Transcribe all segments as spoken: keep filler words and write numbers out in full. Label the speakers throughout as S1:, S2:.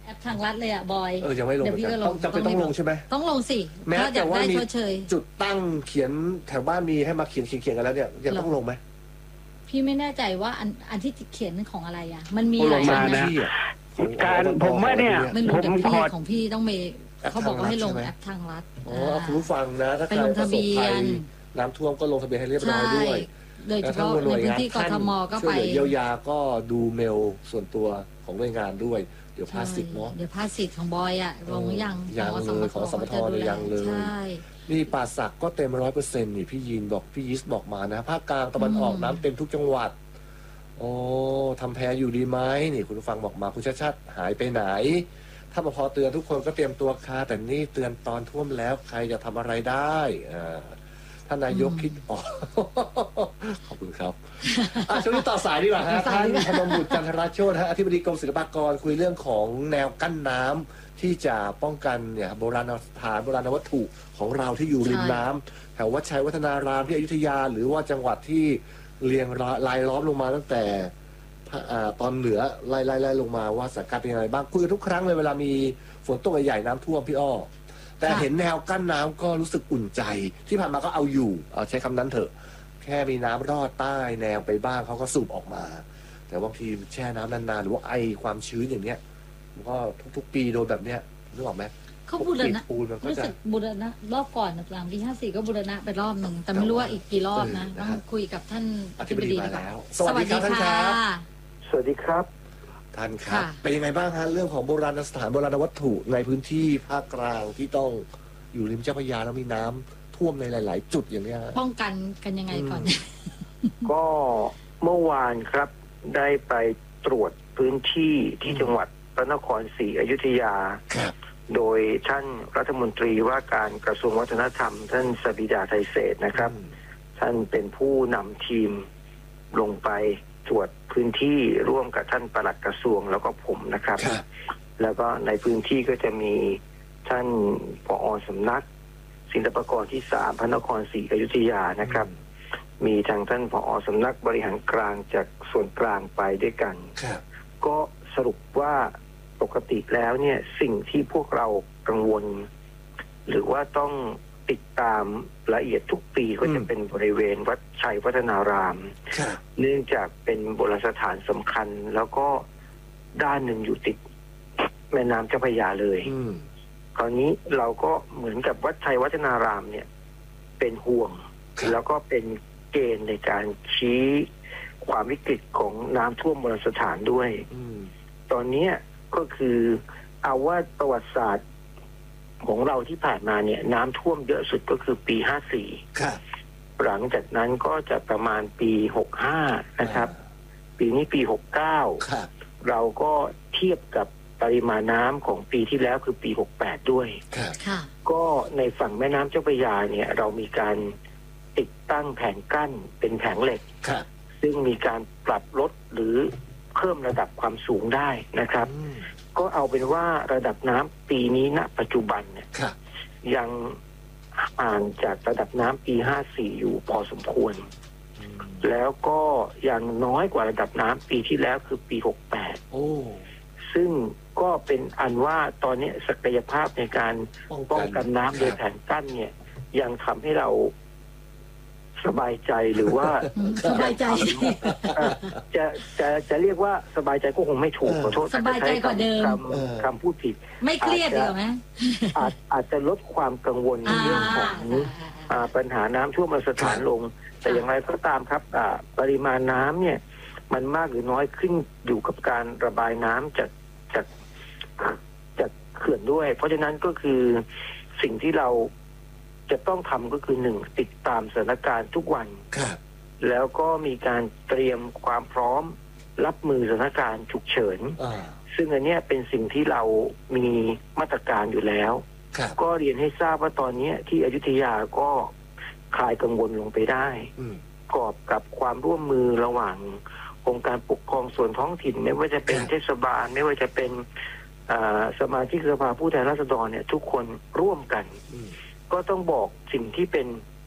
S1: แอปทางรัฐเลยอ่ะบอย
S2: เออยังไม่ลงต้องจำเป็นต้องลงใช่ไหม
S1: ต้องลงสิ
S2: แม้แต่ว่ามีจุดตั้งเขียนแถวบ้านมีให้มาเขียนเขียนกันแล้วเนี่ยยังต้องลงไหม
S1: พี่ไม่แน่ใจว่าอันอันที่เขียนของอะไรอ่ะมันมีหลาย
S3: อันนะการผมว่าเนี่ย
S1: ผมขอของพี่ต้องมีเขาบอกว่าให้ลงแอปทางรัฐ
S2: อ๋อคุณผู้ฟังนะถ้าใครประสบภัยน้ำท่วมก็ลงทะเบียนให้เรียบร้อยด้วย
S1: โดยเฉพาะในพื้นที่กทมก็ไป
S2: เยียวยาก็ดูเมลส่วนตัวของหน่วยงานด้วยเดี๋ยวพาสิทธิ์เนาะ
S1: เดี๋ยวพาสิทธิ์ของบอยอ่ะลงยัง
S2: ยังเลยของสมทเลยยังเลยนี่ป่าสักก็เต็มร้อยเปอร์เซ็นต์นี่พี่ยีนบอกพี่ยิสบอกมานะภาคกลางตะวันออกน้ำเต็มทุกจังหวัดโอ้ทำแพอยู่ดีไหมนี่คุณผู้ฟังบอกมาคุณชาติชาติหายไปไหนถ้าพอเตือนทุกคนก็เตรียมตัวค่ะแต่นี่เตือนตอนท่วมแล้วใครจะทำอะไรได้อ่าท่านนายกคิดออกขอบคุณครับช่วงนี้ต่อสายดีกว่าฮะท่านพนมบุตรจันทรโชติอธิบดีกรมศิลปากรคุยเรื่องของแนวกั้นน้ำที่จะป้องกันเนี่ยโบราณสถานโบราณวัตถุของเราที่อยู่ริมน้ำแถววัดชัยวัฒนารามที่อยุธยาหรือว่าจังหวัดที่เรียงรายล้อมลงมาตั้งแต่ตอนเหนือไล่ไล่ไล่ลงมาว่าสถานการณ์เป็นยังไงบ้างคุยทุกครั้งเลยเวลามีฝนตกใหญ่ๆน้ำท่วมพี่อ้อแต่เห็นแนวกั้นน้ำก็รู้สึกอุ่นใจที่ผ่านมาก็เอาอยู่เอาใช้คำนั้นเถอะแค่มีน้ำรอดใต้แนวไปบ้างเขาก็สูบออกมาแต่บางทีแช่น้ำนานๆหรือว่าไอความชื้นอย่างเนี้ยมันก็ทุกๆปีโดนแบบเนี้ยนึกออกไหม
S1: เขาบูรณะรู้สึกบูรณะรอบก่อนหลังปีห้าสี่ก็บูรณะไปรอบหนึ่งแต่ไม่รู้ว่าอีกกี่รอบนะต้องคุยกับท่าน
S2: อธิบดีมาแล้วสวัสดีครับท่านครับ
S3: สวัสดีครับ
S2: ท่านครับเป็นยังไงบ้างฮะเรื่องของโบราณสถานโบราณวัตถุในพื้นที่ภาคกลางที่ต้องอยู่ริมเจ้าพระยาแล้วมีน้ำท่วมในหลายๆจุดอย่างนี้
S1: ป้องกันกันยังไงก่อน
S3: ก็เมื่อวานครับได้ไปตรวจพื้นที่ที่จังหวัดพระนครศรีอยุธยาโดยท่านรัฐมนตรีว่าการกระทรวงวัฒนธรรมท่านสบิดาไทยเศษนะครับท่านเป็นผู้นำทีมลงไปตรวจพื้นที่ร่วมกับท่านปลัดกระทรวงแล้วก็ผมนะครับแล้วก็ในพื้นที่ก็จะมีท่านผอ.สำนักศิลปากรที่สามพระนครศรีอยุธยานะครับมีทางท่านผอ.สำนักบริหารกลางจากส่วนกลางไปด้วยกันก็สรุปว่าปกติแล้วเนี่ยสิ่งที่พวกเรากังวลหรือว่าต้องติดตามละเอียดทุกปีก็จะเป็นบริเวณวัดชัยวัฒนารามเนื่องจากเป็นโบราณสถานสำคัญแล้วก็ด้านหนึ่งอยู่ติดแม่น้ำเจ้าพระยาเลยคราวนี้เราก็เหมือนกับวัดชัยวัฒนารามเนี่ยเป็นห่วงแล้วก็เป็นเกณฑ์ในการชี้ความวิกฤตของน้ำท่วมโบราณสถานด้วยตอนนี้ก็คือเอาว่าประวัติศาสตร์ของเราที่ผ่านมาเนี่ยน้ำท่วมเยอะสุดก็คือปีห้าสี่หลังจากนั้นก็จะประมาณปีหกห้านะครับปีนี้ปีหกเก้าเราก็เทียบกับปริมาณน้ำของปีที่แล้วคือปีหกแปดด้วยก็ในฝั่งแม่น้ำเจ้าพระยาเนี่ยเรามีการติดตั้งแผงกั้นเป็นแผงเหล็กซึ่งมีการปรับลดหรือเพิ่มระดับความสูงได้นะครับก็เอาเป็นว่าระดับน้ำปีนี้ณปัจจุบันเนี่ยยังห่างจากระดับน้ำปีห้าสี่อยู่พอสมควรแล้วก็ยังน้อยกว่าระดับน้ำปีที่แล้วคือปีหกแปดซึ่งก็เป็นอันว่าตอนนี้ศักยภาพในการป้องกันน้ำโดยแผงกั้นเนี่ยยังทำให้เราสบายใจหรือว่า
S1: สบายใจ
S3: จะจะจะเรียกว่าสบายใจก็คงไม่ถูกขอโทษ
S1: สบายใจกว่าเดิม
S3: คำคำพูดผิด
S1: ไม่เครียดเหรอไหม
S3: อาจอาจจะลดความกังวลในเรื่องของปัญหาน้ำท่วมสถานลงแต่อย่างไรก็ตามครับปริมาณน้ำเนี่ยมันมากหรือน้อยขึ้นอยู่กับการระบายน้ำจากจากจากเขื่อนด้วยเพราะฉะนั้นก็คือสิ่งที่เราจะต้องทำก็คือหนึ่งติดตามสถานการณ์ทุกวันแล้วก็มีการเตรียมความพร้อมรับมือสถานการณ์ฉุกเฉินซึ่งอันนี้เป็นสิ่งที่เรามีมาตรการอยู่แล้วก็เรียนให้ทราบว่าตอนนี้ที่อยุธยาก็คลายกังวลลงไปได้กอบกับความร่วมมือระหว่างองค์การปกครองส่วนท้องถิ่นไม่ว่าจะเป็นเทศบาลไม่ว่าจะเป็นสมาชิกสภาผู้แทนราษฎรเนี่ยทุกคนร่วมกันก็ต้องบอกสิ่งที่เป็น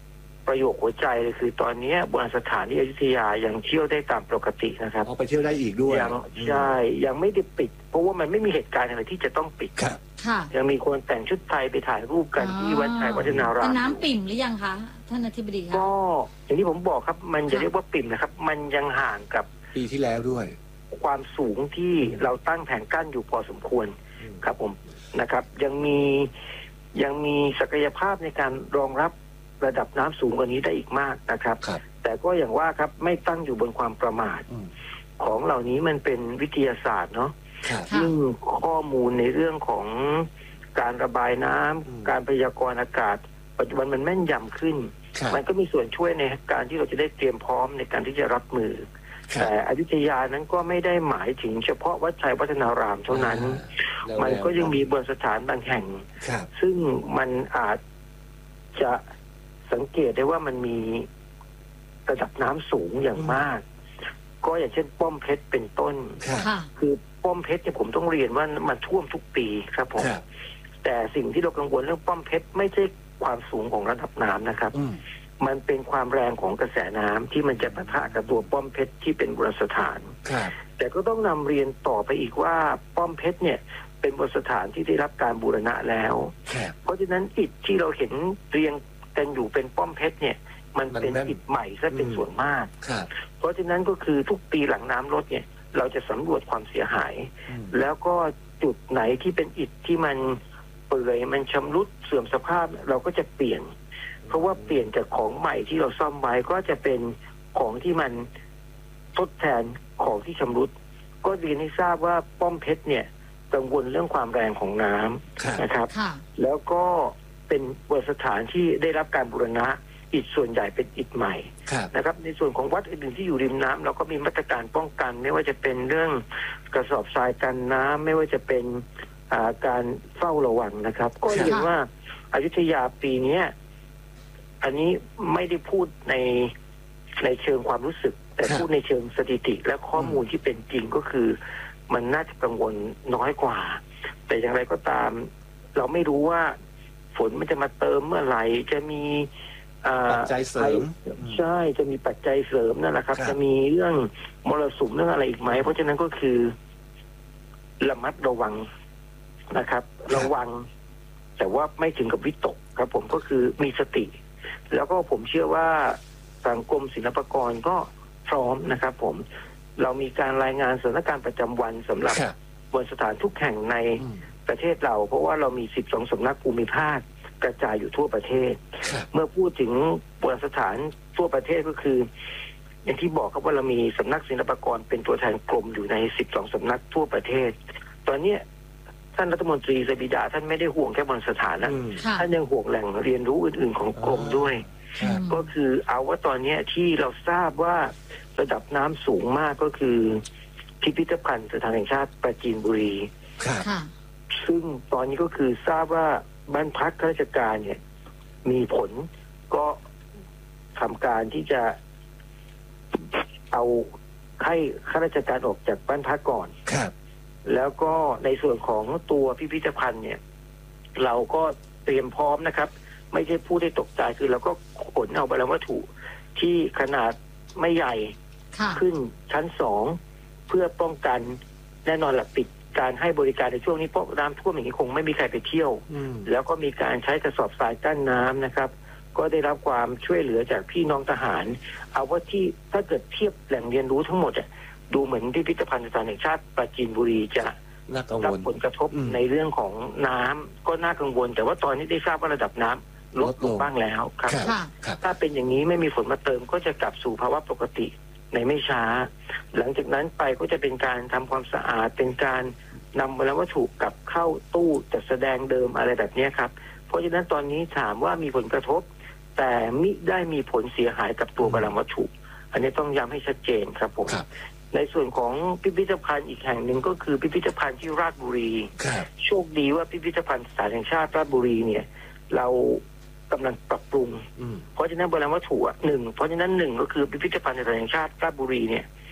S3: ประโยคหัวใจเลยคือตอนนี้โบราณสถานที่อยุธยายังเที่ยวได้ตามปกตินะครับ
S2: เอาไปเที่ยวได้อีกด้วย
S3: ยังใช่ยังไม่ได้ปิดเพราะว่ามันไม่มีเหตุการณ์อะไรที่จะต้องปิด
S2: ครับ
S3: ยังมีคนแต่งชุดไทยไปถ่ายรูปกันที่วัดชัยวัฒนาราม
S1: น้ำปิ่มหรือยังคะท่านอธิบดีคะ
S3: ก็อย่างที่ผมบอกครับมันจะเรียกว่าปิ่มนะครับมันยังห่างกับ
S2: ปีที่แล้วด้วย
S3: ความสูงที่เราตั้งแผงกั้นอยู่พอสมควรครับผมนะครับยังมียังมีศักยภาพในการรองรับระดับน้ำสูงกว่านี้ได้อีกมากนะครับแต่ก็อย่างว่าครับไม่ตั้งอยู่บนความประมาทของเหล่านี้มันเป็นวิทยาศาสตร์เนาะซึ่งข้อมูลในเรื่องของการระบายน้ำการพยากรณ์อากาศปัจจุบันมันแม่นยำขึ้นมันก็มีส่วนช่วยในการที่เราจะได้เตรียมพร้อมในการที่จะรับมือแต่อยุธยานั้นก็ไม่ได้หมายถึงเฉพาะวัดชัยวัฒนารามเท่านั้นมันก็ยังมีโบราณสถานบางแห่งซึ่งมันอาจจะสังเกตได้ว่ามันมีระดับน้ำสูงอย่างมากก็อย่างเช่นป้อมเพชรเป็นต้นคือป้อมเพชรเนี่ยผมต้องเรียนว่ามันท่วมทุกปีครับผมแต่สิ่งที่เรากังวลเรื่องป้อมเพชรไม่ใช่ความสูงของระดับน้ำนะครับมันเป็นความแรงของกระแสน้ำที่มันจะปะทะกับตัวป้อมเพชรที่เป็นโบราณสถานแต่ก็ต้องนำเรียนต่อไปอีกว่าป้อมเพชรเนี่ยเป็นโบราณสถานที่ได้รับการบูรณะแล้วเพราะฉะนั้นอิฐที่เราเห็นเรียงกันอยู่เป็นป้อมเพชรเนี่ยมันเป็นอิฐใหม่ซะเป็นส่วนมากเพราะฉะนั้นก็คือทุกปีหลังน้ำลดเนี่ยเราจะสำรวจความเสียหายแล้วก็จุดไหนที่เป็นอิฐที่มันเปื่อยมันชำรุดเสื่อมสภาพเราก็จะเปลี่ยนเพราะว่าเปลี่ยนจากของใหม่ที่เราซ่อมไว้ก็จะเป็นของที่มันทดแทนของที่ชำรุดก็เรียนให้ทราบว่าป้อมเพชรเนี่ยกังวลเรื่องความแรงของน้ำนะครับแล้วก็เป็นโบราณสถานที่ได้รับการบูรณะอิฐส่วนใหญ่เป็นอิฐใหม่นะครับในส่วนของวัดอื่นๆที่อยู่ริมน้ำเราก็มีมาตรการป้องกันไม่ว่าจะเป็นเรื่องกระสอบทรายกันน้ำไม่ว่าจะเป็นการเฝ้าระวังนะครับก็เห็นว่าอยุธยาปีนี้อันนี้ไม่ได้พูดในในเชิงความรู้สึกแต่พูดในเชิงสถิติและข้อมูลที่เป็นจริงก็คือมันน่าจะกังวลน้อยกว่าแต่อย่างไรก็ตามเราไม่รู้ว่าฝนมันจะมาเติมเมื่อไหร่จะมี
S2: ปัจจัยเสริม
S3: ใช่จะมีปัจจัยเสริมนั่นแหละครับจะมีเรื่องมรสุมเรื่องอะไรอีกไหมเพราะฉะนั้นก็คือระมัดระวังนะครับระวังแต่ว่าไม่ถึงกับวิตกครับผมก็คือมีสติแล้วก็ผมเชื่อว่าทางกรมศิลปากรก็พร้อมนะครับผมเรามีการรายงานสถานการณ์ประจำวันสำหรับบนสถานทุกแห่งในประเทศเราเพราะว่าเรามีสิบสองสำนักภูมิภาคกระจายอยู่ทั่วประเทศเมื่อพูดถึงโบราณสถานทั่วประเทศก็คืออย่างที่บอกครับว่าเรามีสำนักศิลปากรเป็นตัวแทนกรมอยู่ในสิบสองสำนักทั่วประเทศตอนนี้ท่านรัฐมนตรีสบิดาท่านไม่ได้ห่วงแค่โบราณสถานนะท่านยังห่วงแหล่งเรียนรู้อื่นๆของกรมด้วยก็คือเอาว่าตอนนี้ที่เราทราบว่าระดับน้ำสูงมากก็คือพิพิธภัณฑ์สถานแห่งชาติปราจีนบุรีซึ่งตอนนี้ก็คือทราบว่าบ้านพักข้าราชการเนี่ยมีผลก็ทำการที่จะเอาให้ข้าราชการออกจากบ้านพักก่อนแล้วก็ในส่วนของตัวพิพิธภัณฑ์เนี่ยเราก็เตรียมพร้อมนะครับไม่ใช่พูดให้ตกใจคือเราก็ขนเอาโบราณวัตถุที่ขนาดไม่ใหญ่ขึ้นชั้นสองเพื่อป้องกันแน่นอนหลักปิดการให้บริการในช่วงนี้เพราะน้ำท่วมอย่างนี้คงไม่มีใครไปเที่ยวแล้วก็มีการใช้กระสอบทรายกั้นน้ำนะครับก็ได้รับความช่วยเหลือจากพี่น้องทหารเอาว่าที่ถ้าเกิดเทียบแหล่งเรียนรู้ทั้งหมดดูเหมือนพิพิธภัณฑ์สถานแห่งชาติปราจีนบุรีจะรับผลกระทบในเรื่องของน้ำก็น่ากังวลแต่ว่าตอนนี้ได้ทราบว่าระดับน้ำลดลงบ้างแล้วครับถ้าเป็นอย่างนี้ไม่มีฝนมาเติมก็จะกลับสู่ภาวะปกติในไม่ช้าหลังจากนั้นไปก็จะเป็นการทำความสะอาดเป็นการนำโบราณวัตถุกลับเข้าตู้จัดแสดงเดิมอะไรแบบนี้ครับเพราะฉะนั้นตอนนี้ถามว่ามีผลกระทบแต่มิได้มีผลเสียหายกับตัวโบราณวัตถุอันนี้ต้องย้ำให้ชัดเจนครับผมในส่วนของพิพิธภัณฑ์อีกแห่งหนึ่งก็คือพิพิธภัณฑ์ที่ราชบุรีโชคดีว่าพิพิธภัณฑ์สถานแห่งชาติราชบุรีเนี่ยเรากำลังปรับปรุงเพราะฉะนั้นโบราณวัตถุหนึ่งเพราะฉะนั้นหนึ่งก็คือพิพิธภัณฑ์สถานแห่งชาติราชบุรีเนี่ย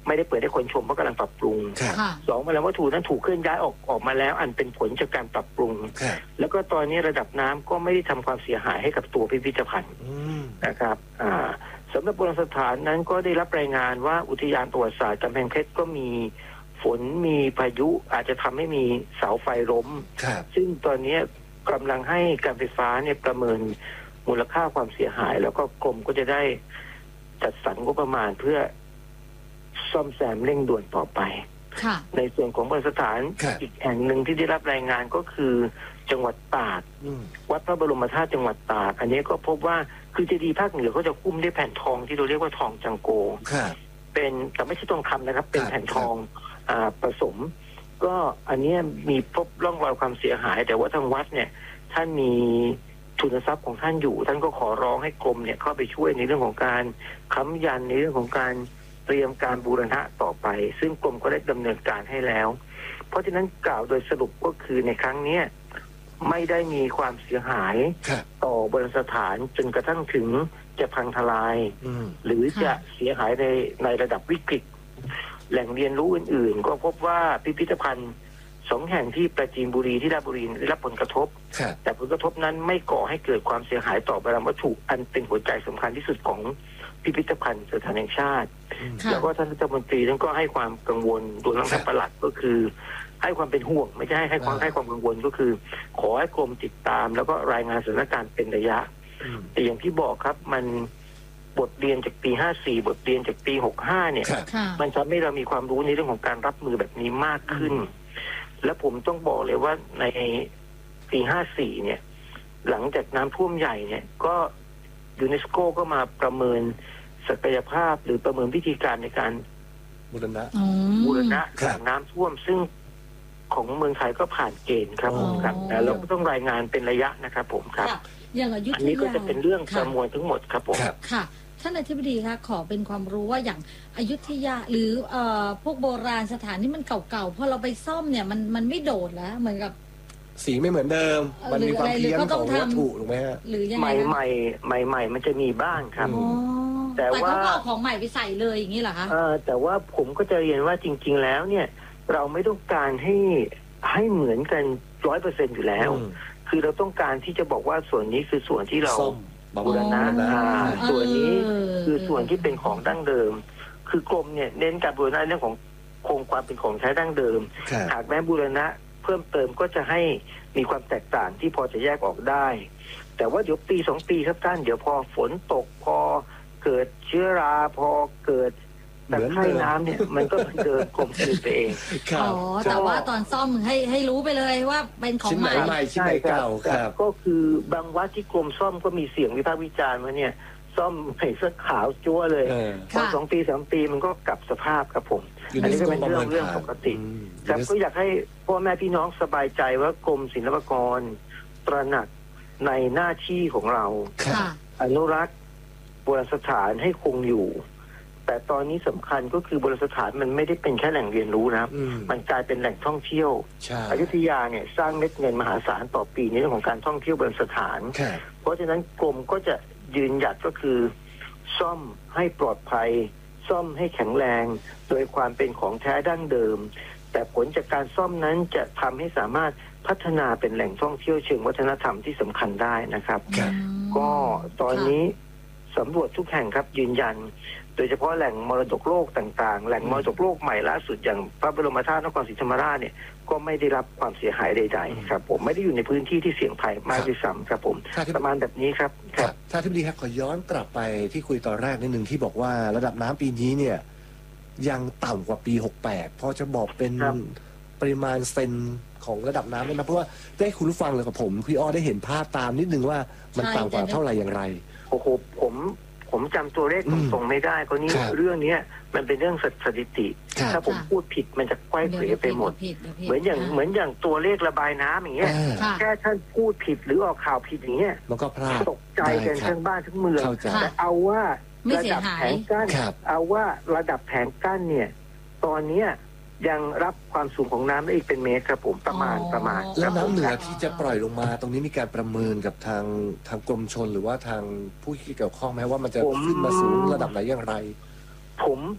S3: ไม่ได้เปิดให้คนชมเพราะกำลังปรับปรุง
S2: ครับ
S1: ค่ะ
S3: สองแมลงวัตถุนั้นถูกเคลื่อนย้ายออกออกมาแล้ว อันเป็นผลจากการปรับปรุง
S2: ครับ
S3: แล้วก็ตอนนี้ระดับน้ำก็ไม่ได้ทำความเสียหายให้กับตัวพิพิธภัณฑ์
S2: อืม
S3: นะครับอ่าสำหรับโบราณสถานนั้นก็ได้รับรายงานว่าอุทยานประวัติศาสตร์กำแพงเพชรก็มีฝนมีพายุอาจจะทำให้มีเสาไฟล้ม
S2: ครับ
S3: ซึ่งตอนนี้กำลังให้การไฟฟ้าเนี่ยประเมินมูลค่าความเสียหาย แล้วก็กรมก็จะได้จัดสรรงบประมาณเพื่อซ่อมแซมเร่งด่วนต่อไป
S1: ค่ะ
S3: ในส่วนของโบราณสถาน
S2: ครับ
S3: อีกแห่งหนึ่งที่ได้รับรายงานก็คือจังหวัดตาก
S2: อืม
S3: วัดพระบรมธาตุจังหวัดตาก อันนี้ก็พบว่าคือเจดีย์ภาคเหนือเขาจะคุ้มด้วยแผ่นทองที่เราเรียกว่าทองจังโก
S2: ครับ
S3: เป็นแต่ไม่ใช่ทองคำนะครับ เป็น
S2: ครับ
S3: แผ่นทองอ่าผสม ก็อันเนี้ยมีพบร่องรอยความเสียหาย แต่ว่าทางวัดเนี่ยท่านมีทุนทรัพย์ของท่านอยู่ ท่านก็ขอร้องให้กรมเนี่ยเข้าไปช่วยในเรื่องของการค้ำยันในเรื่องของการเตรียมการบูรณะต่อไป ซึ่งกรมก็ได้ดำเนินการให้แล้ว เพราะฉะนั้นกล่าวโดยสรุปก็คือในครั้งเนี้ยไม่ได้มีความเสียหาย
S2: ครับ
S3: ต่อโบราณสถานจนกระทั่งถึงจะพังทลาย
S2: อืม
S3: หรือจะ
S1: ค่ะ
S3: เสียหายในในระดับวิกฤต แหล่งเรียนรู้อื่นๆ ก็พบว่าพิพิธภัณฑ์สองแห่งที่ประจีนบุรีที่ราชบุรีได้รับผลกระทบ
S2: ครับ
S3: แต่ผลกระทบนั้นไม่ก่อให้เกิดความเสียหายต่อโบราณวัตถุอันเป็นหัวใจสำคัญที่สุดของพิพิธภัณฑ์สถานแห่งชาติ
S2: อืม
S1: ค่ะ
S3: แล้วก็ท่านรัฐมนตรีท่านก็ให้ความกังวลรวมทั้งท่านปลัดก็คือ ให้ความเป็นห่วง ไม่ใช่ให้ให้ความให้ความกังวลก็คือ ขอให้กรมติดตาม แล้วก็รายงานสถานการณ์เป็นระยะ
S2: อืม
S3: แต่อย่างที่บอกครับมันบทเรียนจากปีห้าสี่บทเรียนจากปีหกห้าเนี่ย
S2: ครับ
S1: ค่ะ
S3: มันทำให้เรามีความรู้ในเรื่องของการรับมือแบบนี้มากขึ้น และผมต้องบอกเลยว่าในปีห้าสี่เนี่ย หลังจากน้ำท่วมใหญ่เนี่ย ก็ยูเนสโกก็มาประเมินศักยภาพหรือประเมินวิธีการในการ
S2: บูรณะ
S1: อืม
S3: บูรณะ
S2: ครับ
S3: น้ำท่วม ซึ่งของเมืองไทยก็ผ่านเกณฑ์ครับ
S2: อ๋อ
S3: ผมครับแต่เราก็ต้องรายงานเป็นระยะนะครับผมครับ
S1: ค่ะ อย่างอยุธ
S3: อันนี้ก็
S1: ยา
S3: จะเป็นเรื่องป
S1: ค่ะ
S3: ระมวลทั้งหมดครับผม
S2: ครับ
S1: ค่ะ ท่านอธิบดีคะขอเป็นความรู้ว่าอย่างอยุธยาหรือเอ่อพวกโบราณสถานที่มันเก่าๆพอเราไปซ่อมเนี่ยมันมันไม่โดดแล้วเหมือนกับ
S2: สีไม่เหมือนเดิม มันมีความ
S1: หรืออะไร
S2: เพี้ยน
S1: หรือเขา
S2: ข
S1: ต้อ
S2: อง ง
S1: ทำ
S2: วัตถุถูกไหมฮะ
S1: หรือยัง
S3: ให
S1: ไง
S3: ม่
S1: คะ
S3: ใหม่ใหม่ใหม่ๆมันจะมีบ้างครับ
S1: อ๋อ
S3: แต่
S1: แต่
S3: ว่า
S1: เขาก็เอาของใหม่ไปใส่เลยอย่างนี้เหรอคะ
S3: เอ่อแต่ว่าผมก็จะเรียนว่าจริง ๆ แล้วเนี่ย เราไม่ต้องการให้ให้เหมือนกันร้อยเปอร์เซ็นอยู่แล้ว
S2: อืม
S3: คือเราต้องการที่จะบอกว่าส่วนนี้คือส่วนที่เรา
S2: ส้มบำ
S3: บู
S2: รุ
S3: รง ณะ
S2: นะ
S3: อ่าส่วนนี้
S1: เ
S3: คือส่วนที่เป็นของดั้งเดิม คือกรมเนี่ยเน้นการบูรณะเรื่องของคงความเป็นของใช้ดั้งเดิม
S2: ครับ
S3: หากแม้บูรณะเพิ่มเติมก็จะให้มีความแตกต่างที่พอจะแยกออกได้ แต่ว่าเดี๋ยวปีสองปีครับท่านเดี๋ยวพอฝนตกพอเกิดเชื้อราพอเกิดตะไคร่น้ำเนี่ย มันก็เหมือนเดิมกลมกลืนไปเอง
S2: ครั
S1: อ๋
S2: บ
S1: อ แต่ว่าตอนซ่อมให้ให้รู้ไปเลยว่าเป็นของ
S2: ชิ้น
S1: ให
S2: ไหน
S1: ม่
S2: ใหม่ชิ้นไหนเก่าครับ
S3: ก็คือบางวัดที่กรมซ่อมก็มีเสียงวิพากษ์วิจารณ์ว่าเนี่ย ซ่อมให้เสื้อขาวจั๊วเลย
S2: เออ
S3: พอสองปีสามปีมันก็กลับสภาพครับผม อันนี้ก็เป็นเรื่องเรื่องปกติ
S2: อืม
S3: ครับก็อยากให้พ่อแม่พี่น้องสบายใจว่ากรมศิลปากรตระหนักในหน้าที่ของเรา
S2: ครับ
S1: ค่ะ
S3: อนุรักษ์โบราณสถานให้คงอยู่ แต่ตอนนี้สำคัญก็คือโบราณสถานมันไม่ได้เป็นแค่แหล่งเรียนรู้นะครับ
S2: อืม
S3: มันกลายเป็นแหล่งท่องเที่ยว
S2: ใช่
S3: อยุธยาเนี่ยสร้างเม็ดเงินมหาศาลต่อปีในเรื่องของการท่องเที่ยวโบราณสถาน
S2: ครับ
S3: เพราะฉะนั้นกรมก็จะยืนหยัดก็คือ ซ่อมให้ปลอดภัย ซ่อมให้แข็งแรง โดยความเป็นของแท้ดั้งเดิม แต่ผลจากการซ่อมนั้นจะทำให้สามารถพัฒนาเป็นแหล่งท่องเที่ยวเชิงวัฒนธรรมที่สำคัญได้นะครับ
S2: ครับ
S3: ก็ตอนนี้สำรวจทุกแห่งครับยืนยัน โดยเฉพาะแหล่งมรดกโลกต่างๆ แหล่งมรดกโลกใหม่ล่าสุดอย่างพระบรมธาตุนครศรีธรรมราชเนี่ยก็ไม่ได้รับความเสียหายใดๆครับผมไม่ได้อยู่ในพื้นที่ที่เสี่ยงภัยมากด้วยซ้ำครับผม
S2: ครับ
S3: ประมาณแบบนี้ครับ
S2: ครับถ้าที่ดีครับขอย้อนกลับไปที่คุยตอนแรกนิดหนึ่งที่บอกว่าระดับน้ำปีนี้เนี่ย ยังต่ำกว่าปีหกแปดพอจะบอกเป็น
S3: ครับ
S2: ปริมาณเซนของระดับน้ำได้ไหมเพราะว่าได้คุณผู้ฟังเลยกับผมพี่อ้อได้เห็นภาพตามนิดนึงว่ามัน
S1: ใช่
S2: ต่ำกว่าเท่าไหร่อย่างไร
S3: โอ้โหผมผมจำตัวเลข
S2: อืม
S3: ตรงๆไม่ได้เพราะนี้
S2: ครับ
S3: เรื่องเนี้ยมันเป็นเรื่องสถิติ
S2: ครับ
S3: ถ้าผมพูดผิดมันจะไกว้เขวไปหมด
S1: ดี๋ยวผิดี๋ยวผิด
S3: เหมือนอย่าง
S1: ะ
S3: เหมือนอย่างตัวเลขระบายน้ำอย่างเงี้ย
S2: อ่า
S1: ค่ะ
S3: แค่ท่านพูดผิดหรือออกข่าวผิดอย่างเงี้ย
S2: มันก็พลาด
S3: ตกใจกัน
S2: ได้ครับ
S3: ทั้งบ้านทั้งเมือง
S2: เข้าใจ
S3: แต่เอาว่า
S1: ไม่
S3: ระ
S1: เสีย
S3: ดับ
S1: หาย
S3: แผงกั้น
S2: ครับ
S3: เอาว่าระดับแผงกั้นเนี่ย ตอนเนี้ยยังรับความสูงของน้ำได้อีกเป็นเมตรครับผมประมาณ
S1: อ๋อ
S3: ประมาณ
S2: แล้ว
S3: ครับผม
S2: น้ำเหนือ
S3: ครับ
S2: ที่จะปล่อยลงมา ตรงนี้มีการประเมินกับทางทางกรมชลหรือว่าทางผู้ที่เกี่ยวข้องไหมว่ามันจะ
S3: ผม
S2: ขึ้นมาสูงระดับไหนอย่างไร
S3: ผม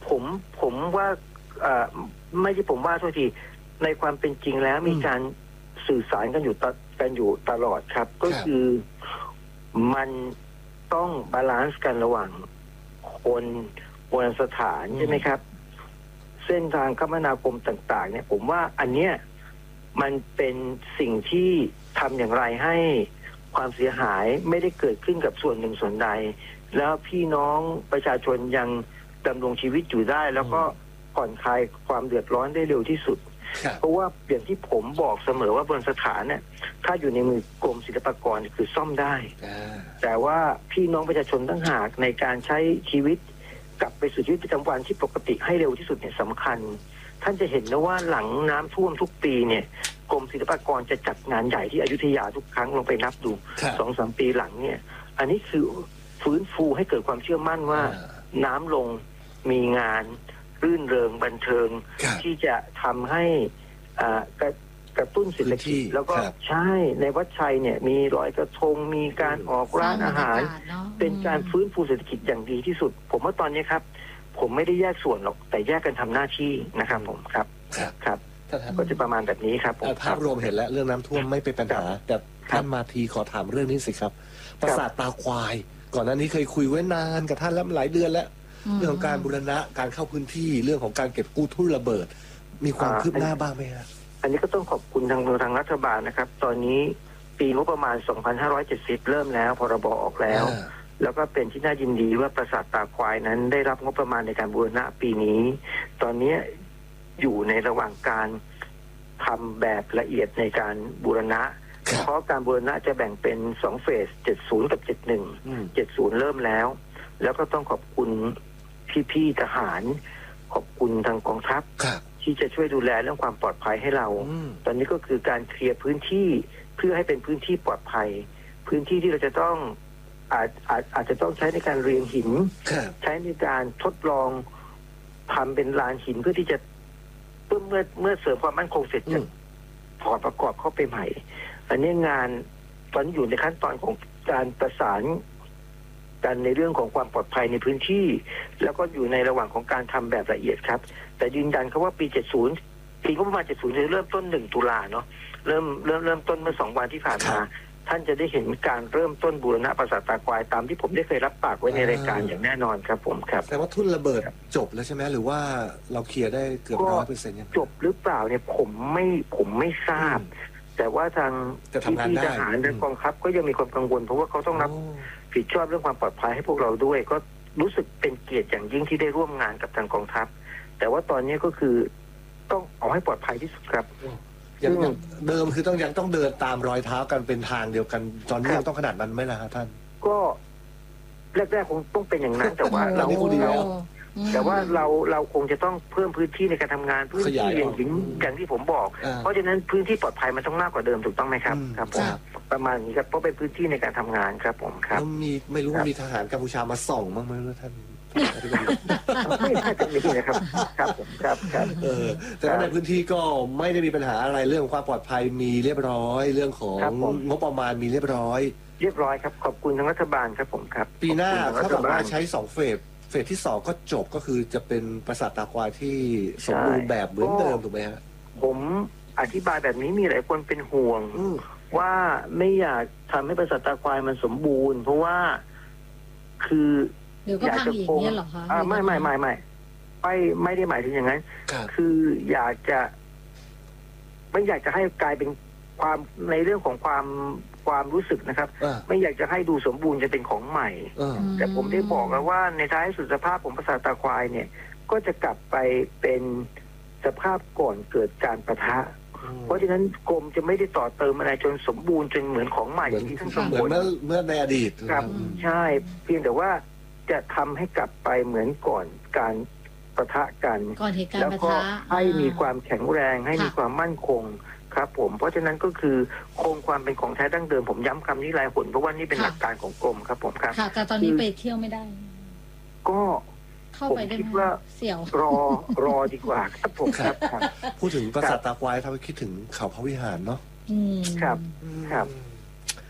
S3: ผมผมว่าเอ่อไม่ใช่ผมว่าโทษทีในความเป็นจริงแล้วมีการสื่อสารกันอยู่ตกันอยู่ตลอดครับ ก็คือมันต้องบาลานซ์กันระหว่างคนโบราณสถานใช่ไหมครับเส้นทางคมนาคมต่างๆเนี่ยผมว่าอันเนี้ยมันเป็นสิ่งที่ทำอย่างไรให้ความเสียหายไม่ได้เกิดขึ้นกับส่วนหนึ่งส่วนใดแล้วพี่น้องประชาชนยังดำรงชีวิตอยู่ได้แล้วก็ผ่อนคลายความเดือดร้อนได้เร็วที่สุดเพราะว่าอย่างที่ผมบอกเสมอว่าบนสถานเนี่ยถ้าอยู่ในมือกรมศิลปากรคือซ่อมได้แต่ว่าพี่น้องประชาชนตั้งหากในการใช้ชีวิตกลับไปสู่ชีวิตประจำวันที่ปกติให้เร็วที่สุดเนี่ยสำคัญท่านจะเห็นนะว่าหลังน้ำท่วมทุกปีเนี่ยกรมศิลปากรจะจัดงานใหญ่ที่อยุธยาทุกครั้งลงไปนับดูสองสามปีหลังเนี่ยอันนี้คือฟื้นฟูให้เกิดความเชื่อมั่นว่าน้ำลงมีงานรื่นเริงบันเทิงที่จะทำให้อ่ากระกระตุ้นเศรษฐกิจแล้วก็ใช่ในวัดชัยเนี่ยมีลอยกระทงมีการออกร้านอาหารเป็นการฟื้นฟูเศรษฐกิจอย่างดีที่สุดผมว่าตอนนี้ครับผมไม่ได้แยกส่วนหรอกแต่แยกกันทำหน้าที่นะครับผมครับครับก็จะประมาณแบบนี้ครับผม
S2: ภาพรวมเห็นแล้วเรื่องน้ำท่วมไม่เป็นปัญหาแต่ท่านมาทีขอถามเรื่องนี้สิครับปราสาทตาควายก่อนหน้านี้เคยคุยไว้นานกับท่านแล้วหลายเดือนแล้วเรื่องของการบูรณะการเข้าพื้นที่เรื่องของการเก็บกู้ทุ่นระเบิดมีความคืบหน้าบ้างไหมครับ
S3: อันนี้ก็ต้องขอบคุณทางทางรัฐบาลนะครับตอนนี้ปีงบประมาณสองพันห้าร้อยเจ็ดสิบเริ่มแล้วพรบออกแล้วแล้วก็เป็นที่น่ายินดีว่าปราสาทตาควายนั้นได้รับงบประมาณในการบูรณะปีนี้ตอนนี้อยู่ในระหว่างการทำแบบละเอียดในการบูรณะเพราะการบูรณะจะแบ่งเป็นสองเฟสเจ็ดสิบกับเจ็ดสิบเอ็ด เจ็ดสิบเริ่มแล้วแล้วก็ต้องขอบคุณพี่ๆทหารขอบคุณทางกองทัพที่จะช่วยดูแลเรื่องความปลอดภัยให้เราตอนนี้ก็คือการเคลียร์พื้นที่เพื่อให้เป็นพื้นที่ปลอดภัยพื้นที่ที่เราจะต้องอาจอาจอาจจะต้องใช้ในการเรียงหินใช้ในการทดลองทำเป็นลานหินเพื่อที่จะเมื่อเมื่อเมื่อเสริมความมั่นคงเสร็จจะถอดประกอบเข้าไปใหม่อันนี้งานตอนนี้อยู่ในขั้นตอนของการประสานกันในเรื่องของความปลอดภัยในพื้นที่แล้วก็อยู่ในระหว่างของการทำแบบละเอียดครับแต่ยืนยันครับว่าปีเจ็ดสิบปีก็ประมาณเจ็ดสิบจะเริ่มต้นหนึ่งตุลาเนาะเริ่มเริ่มเริ่มต้นเมื่อสองวันที่ผ่านมาท่านจะได้เห็นการเริ่มต้นบูรณะปราสาทตาควายตามที่ผมได้เคยรับปากไว้ในรายการอย่างแน่นอนครับผมครับ
S2: แต่ว่าทุ่นระเบิดจบแล้วใช่ไหมหรือว่าเราเคลียร์ได้เกือบร้อยเปอร์เซ็นต์ยัง
S3: จบหรือเปล่าเนี่ยผมไม่ผมไม่ทราบแต่ว่าทางที่ทหารและกองทัพก็ยังมีความกังวลเพราะว่าเขาต้องรับผิดชอบเรื่องความปลอดภัยให้พวกเราด้วยก็รู้สึกเป็นเกียรติอย่างยิ่งที่ได้ร่วมงานกับทางกองทัพแต่ว่าตอนนี้ก็คือต้องเอาให้ปลอดภัยที่สุดครับ
S2: อย่างเดิมคือต้องยังต้องเดินตามรอยเท้ากันเป็นทางเดียวกันตอนนี้ยังต้องขนาดนั้นไหมล่ะครับท่าน
S3: ก็แรกๆคงต้องเป็นอย่างนั้นแต่ว่าเราแต่ว่าเราเราคงจะต้องเพิ่มพื้นที่ในการทำงานพื้นที่อย่างที่อย่างที่ผมบอกเพราะฉะนั้นพื้นที่ปลอดภัยมันต้องมากกว่าเดิมถูกต้องไหมครับครับผมประมาณนี้ครับเพราะเป็นพื้นที่ในการทำงานครับผมครับ
S2: มีไม่รู้มีทหารกัมพูชามาส่องบ้างไหมท่าน
S3: ไม่น่าจะมีนะครับครับผมครับครับ
S2: เออแต่ในพื้นที่ก็ไม่ได้มีปัญหาอะไรเรื่องความปลอดภัยมีเรียบร้อยเรื่องของงบประมาณมีเรียบร้อย
S3: เรียบร้อยครับขอบคุณทางรัฐบาลครับผมครับ
S2: ปีหน้าถ้าแบบว่าใช้สองเฟสเฟสที่สองก็จบก็คือจะเป็นปราสาทตาควายที่สมบูรณ์แบบเหมือนเดิมถูกไหมฮะ
S3: ผมอธิบายแบบนี้มีหลายคนเป็นห่วงว่าไม่อยากทำให้ปราสาทตาควายมันสมบูรณ์เพราะว่าคือ
S1: อยากจะคง
S3: ไม่ไม่ไม่ไม่ไม่ไม่ได้หมายถึงอย่างนั้นคืออยากจะไม่อยากจะให้กลายเป็นความในเรื่องของความความรู้สึกนะครับไม่อยากจะให้ดูสมบูรณ์จะเป็นของใหม่แต่ผมได้บอกแล้วว่าในท้ายสุดสภาพของปราสาทตาควายเนี่ยก็จะกลับไปเป็นสภาพก่อนเกิดการปะทะเพราะฉะนั้นกรมจะไม่ได้ต่อเติมอะไรจนสมบูรณ์จนเหมือนของใหม่อย่างที่ท่านกังวล
S2: เหมือนเมื่อในอดีต
S3: ครับใช่เพียงแต่ว่าจะทำให้กลับไปเหมือนก่อนการปะทะกัน
S1: แล้วก็
S3: ให้มีความแข็งแรงให้มีความมั่นคงครับผมเพราะฉะนั้นก็คือคงความเป็นของแท้ดั้งเดิมผมย้ำคำนี้หลายหนเพราะว่านี่เป็นหลักการของกรมครับผมครับ
S1: ค่ะแต่ตอนนี้ไปเที่ยวไม่ได้
S3: ก็
S1: ผมคิดว่า
S3: เสี่ยวรอรอดีกว่าครับผมครับ
S2: พูดถึงปราสาทตาควายทำให้คิดถึงเขาพระวิหารเนาะ
S3: ครับครับ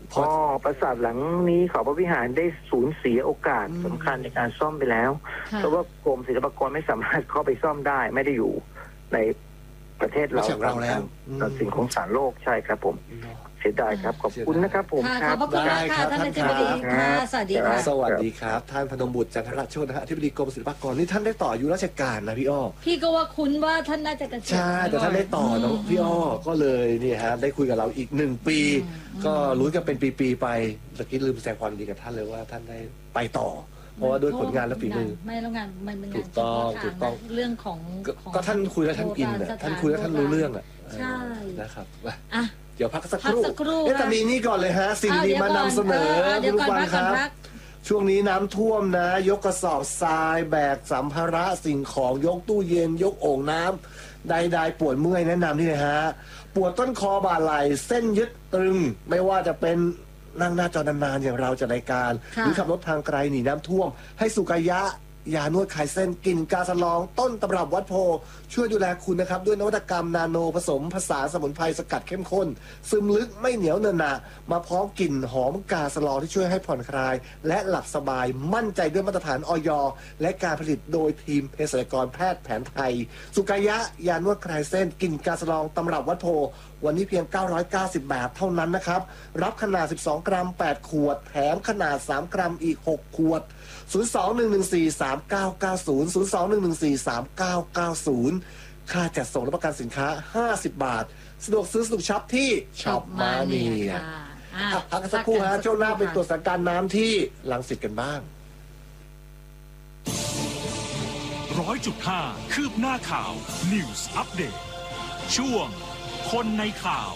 S3: ก็ปราสาทหลังนี้เขาพระวิหารได้สูญเสียโอกาสสำคัญในการซ่อมไปแล้วเพราะว่ากรมศิลปากรไม่สามารถเข้าไปซ่อมได้ไม่ได้อยู่ในประเทศเราตามตัดสินของศาลโลกใช่ครับผมเสียดายครับขอบคุณนะครับผม
S1: ขอบพระคุณมากค่ะท่านอธิบดีค่ะสวัสดีค่ะ
S2: สวัสดีครับท่านพนมบุตรจันทรโชตินะฮะอธิบดีกรมศิลปากรนี่ท่านได้ต่ออายุราชการนะพี่อ้อ
S1: พี่ก็ว่าคุ้นว่าท่านน่าจะเกษียณ
S2: ใช่แต่ท่านได้ต่อน้องพี่อ้อก็เลยนี่ฮะได้คุยกับเราอีกหนึ่งปี ก็ลุ้นกันเป็นปีๆไปตะกี้ลืมแสดงความดีกับท่านเลยว่าท่านได้ไปต่อเพราะว่าด้วยผลงานและฝีมือ
S1: ไม่แล้วงานมันเป็นงาน
S2: ถูกต้องถูกต้อง
S1: เรื่องของ
S2: ก็ท่านคุยแล้วท่านอินอ่ะท่านคุยแล้วท่านรู้เรื่องอ่ะ
S1: ใช่
S2: นะครับ
S1: อ่ะ
S2: เดี๋ยวพักสักครู่เอ๊ะแต่มีนี่ก่อนเลยฮะสิ่งดีมานำเสนอคุณผู้ฟังครับช่วงนี้น้ำท่วมนะยกกระสอบทรายแบกสัมภาระสิ่งของยกตู้เย็นยกโอ่งน้ำใดๆปวดเมื่อยแนะนำนี่เลยฮะปวดต้นคอบ่าไหล่เส้นยึดตึงไม่ว่าจะเป็นนั่งหน้าจอนานๆอย่างเราจะรายการหรือขับรถทางไกลหนีน้ำท่วมให้สุกายะยานวดคลายเส้นกินกาสลองต้นตำรับวัดโพช่วยดูแลคุณนะครับด้วยนวัตกรรมนาโนผสมผสานสมุนไพรสกัดเข้มข้นซึมลึกไม่เหนียวเนอะหนะมาพร้อมกลิ่นหอมกาสลองที่ช่วยให้ผ่อนคลายและหลับสบายมั่นใจด้วยมาตรฐานอย.และการผลิตโดยทีมเภสัชกรแพทย์แผนไทยสุกายะยานวดคลายเส้นกินกาสลองตำรับวัดโพวันนี้เพียงเก้าร้อยเก้าสิบบาทเท่านั้นนะครับรับขนาดสิบสองกรัมแปดขวดแถมขนาดสามกรัมอีกหกขวดศูนย์ สอง หนึ่ง หนึ่ง สี่ สาม เก้า เก้า ศูนย์ ศูนย์ สอง หนึ่ง หนึ่ง สี่ สาม เก้า เก้า ศูนย์ค่าจัดส่งและประกันสินค้าห้าสิบบาทสะดวกซื้อสะดวกช็อปที่ช็อปมาเนียพักสักครู่ฮะช่วงหน้าเป็นตรวจสถานการณ์น้ำที่รังสิตกันบ้าง
S4: ร้อยจุดห้าคืบหน้าข่าว News Update ช่วงคนในข่าว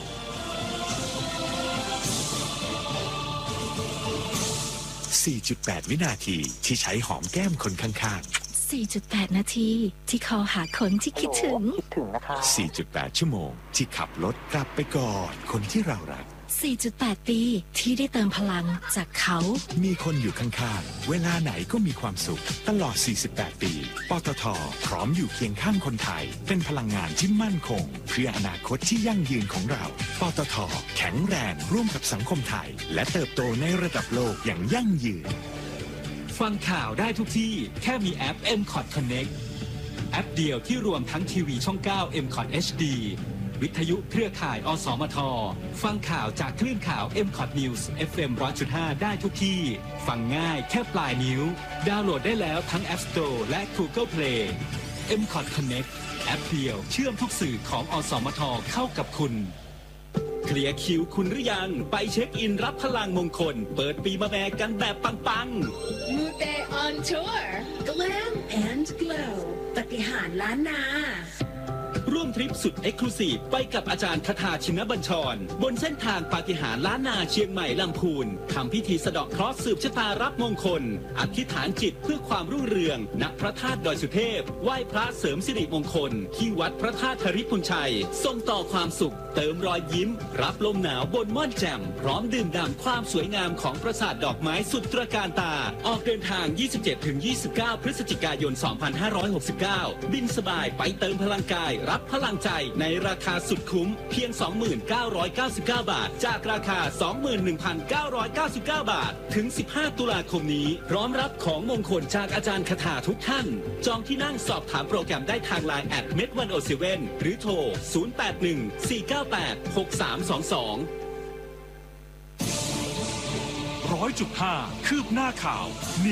S5: สี่จุดแปด วินาทีที่ใช้หอมแก้มคนข้างๆ
S6: สี่จุดแปด นาทีที่คอหาคนที่คิดถึง
S3: คิดถึงนะคะ
S5: สี่จุดแปด ชั่วโมงที่ขับรถกลับไปกอดคนที่เรารัก
S6: สี่จุดแปด ปีที่ได้เติมพลังจากเขา
S5: มีคนอยู่ข้างๆเวลาไหนก็มีความสุขตลอดสี่สิบแปดปีปตท.พร้อมอยู่เคียงข้างคนไทยเป็นพลังงานที่มั่นคงเพื่ออนาคตที่ยั่งยืนของเราปตท.แข็งแรงร่วมกับสังคมไทยและเติบโตในระดับโลกอย่างยั่งยืน
S4: ฟังข่าวได้ทุกที่แค่มีแอป เอ็ม คอท Connect แอปเดียวที่รวมทั้งทีวีช่อง เก้า เอ็ม คอท เอช ดี วิทยุเครือข่ายอสมทฟังข่าวจากคลื่นข่าว เอ็ม คอท News เอฟ เอ็ม หนึ่งร้อยจุดห้า ได้ทุกที่ฟังง่ายแค่ปลายนิ้วดาวน์โหลดได้แล้วทั้ง App Store และ Google Play เอ็ม คอท Connect แอปเดียวเชื่อมทุกสื่อของอสมทเข้ากับคุณเคลียร์คิวคุณหรือยังไปเช็คอินรับพลังมงคลเปิดปีมะแม่กันแบบปังๆ
S7: มูเต on tour Glam and Glow ปฏิหารล้านนา
S4: ร่วมทริปสุดเอ็กซ์คลูซีฟไปกับอาจารย์คทาชินบัญชรบนเส้นทางปาฏิหาริย์ล้านนาเชียงใหม่ลำพูนทำพิธีสะเดาะเคราะห์สืบชะตารับมงคลอธิษฐานจิตเพื่อความรุ่งเรืองณพระธาตุดอยสุเทพไหว้พระเสริมสิริมงคลที่วัดพระธาตุธริพุนชัยส่งต่อความสุขเติมรอยยิ้มรับลมหนาวบนม่อนแจ่มพร้อมดื่มด่ำความสวยงามของปราสาทดอกไม้สุดตระการตาออกเดินทาง ยี่สิบเจ็ดถึงยี่สิบเก้า พฤศจิกายน สองพันห้าร้อยหกสิบเก้า บินสบายไปเติมพลังกายรับพลังใจในราคาสุดคุ้มเพียง สองพันเก้าร้อยเก้าสิบเก้า บาทจากราคา สองหมื่นหนึ่งพันเก้าร้อยเก้าสิบเก้า บาทถึงสิบห้าตุลาคมนี้พร้อมรับของมงคลจากอาจารย์คทาทุกท่านจองที่นั่งสอบถามโปรแกรมได้ทางไลน์ แอท เมด หนึ่งศูนย์เจ็ด หรือโทรศูนย์ แปด หนึ่ง สี่ เก้า แปด หก สาม สอง สองร้อยจุดห้า คืบหน้าข่าว